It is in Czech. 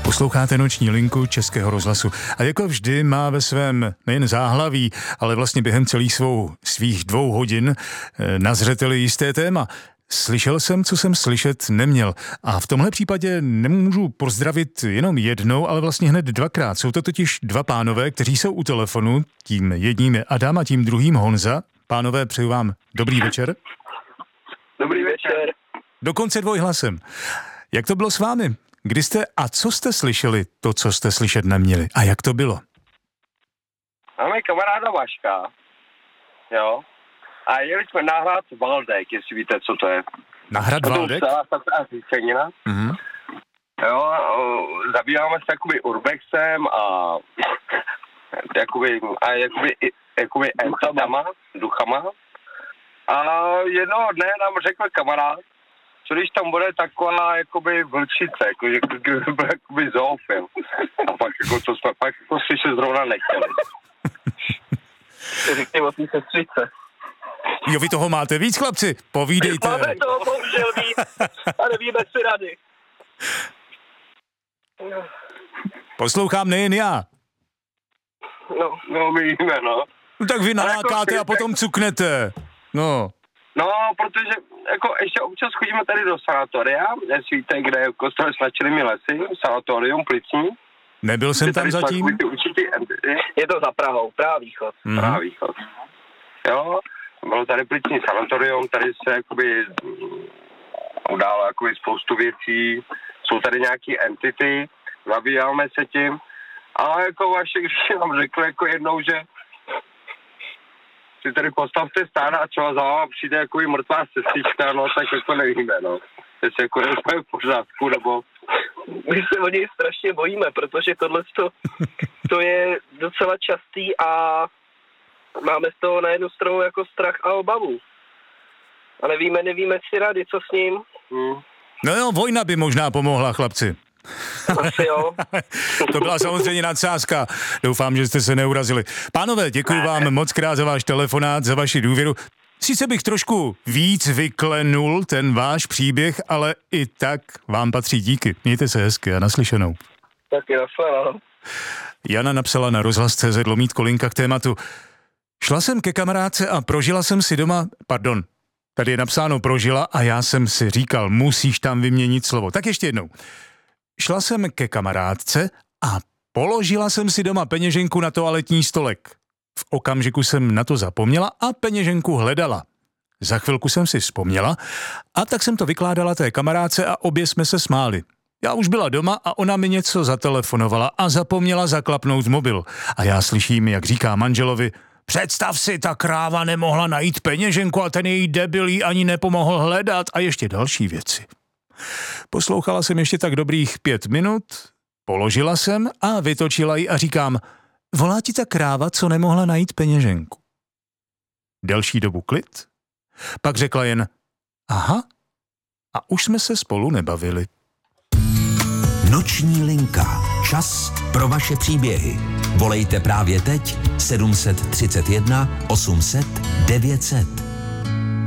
Posloucháte Noční linku Českého rozhlasu. A jako vždy má ve svém nejen záhlaví, ale vlastně během svých 2 hodin na zřeteli jisté téma. Slyšel jsem, co jsem slyšet neměl. A v tomhle případě nemůžu pozdravit jenom jednou, ale vlastně hned 2krát. Jsou to totiž 2 pánové, kteří jsou u telefonu. Tím jedním je Adam a tím druhým Honza. Pánové, přeju vám dobrý večer. Dobrý večer. Dokonce dvojhlasem. Jak to bylo s vámi? Kdy jste a co jste slyšeli to, co jste slyšet neměli? A jak to bylo? Máme kamaráda Vaška, jo, a jeli jsme na hrad Valdek, jestli víte, co to je. Na hrad Valdek? Mm-hmm. Jo, zabýváme se jakoby urbexem a jakoby entitama, duchama. A jednoho dne nám řekl kamarád, co když tam bude taková jakoby vlčice, jakoby zoofil. A pak jako to jsme pak jako slyšet zrovna nechtěli. Řekni o té sestřice. Jo, vy toho máte víc, chlapci, povídejte. Máme toho bohužel víc a nevíme si rady. Poslouchám nejen já. No víme, no. No tak vy nalákáte a potom cuknete. No. No, protože jako ještě občas chodíme tady do sanatoria, jestli víte, kde je kostel s Načelými lesy, sanatorium Plicní. Nebyl jsem tam zatím? Je to za Prahou, Praha-východ. Mm-hmm. Praha-východ. Jo, bylo tady Plicní sanatorium, tady se jakoby událo jakoby spoustu věcí, jsou tady nějaký entity, zabýváme se tím, ale jako vaše, když nám řekl jako jednou, že si tady postavte stáda a třeba za váma přijde jako mrtvá sestřička, no tak jako nevíme, no. Jestli jako nejsme v pořádku, nebo... My se o něj strašně bojíme, protože tohle to je docela častý a máme z toho na jednu stranu jako strach a obavu. A nevíme si rady, co s ním. No jo, vojna by možná pomohla, chlapci. Asi jo. To byla samozřejmě nadsázka. Doufám, že jste se neurazili. Pánové, děkuji vám moc krát za váš telefonát, za vaši důvěru. Sice bych trošku víc vyklenul ten váš příběh, ale i tak vám patří díky. Mějte se hezky a naslyšenou. Taky naslyšenou. Jana napsala na rozhlas.cz/linka k tématu. Šla jsem ke kamarádce a prožila jsem si doma, tady je napsáno prožila a já jsem si říkal, musíš tam vyměnit slovo. Tak ještě jednou. Šla jsem ke kamarádce a položila jsem si doma peněženku na toaletní stolek. V okamžiku jsem na to zapomněla a peněženku hledala. Za chvilku jsem si vzpomněla a tak jsem to vykládala té kamarádce a obě jsme se smáli. Já už byla doma a ona mi něco zatelefonovala a zapomněla zaklapnout mobil. A já slyším, jak říká manželovi, představ si, ta kráva nemohla najít peněženku a ten její debil jí ani nepomohl hledat a ještě další věci. Poslouchala jsem ještě tak dobrých 5 minut, položila jsem a vytočila ji a říkám, volá ti ta kráva, co nemohla najít peněženku. Delší dobu klid, pak řekla jen, aha, a už jsme se spolu nebavili. Noční linka. Čas pro vaše příběhy. Volejte právě teď 731 800 900.